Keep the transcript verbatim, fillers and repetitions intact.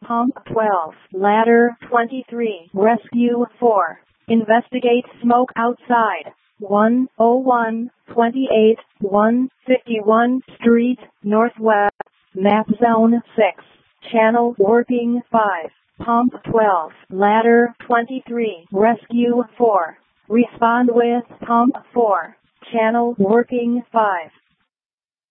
Pump twelve, Ladder twenty-three, Rescue four. Investigate smoke outside. one oh one, twenty-eight, one fifty-one Street, Northwest. Map Zone six. Channel working five. Pump twelve, Ladder twenty-three, Rescue four. Respond with Pump four. Channel working five.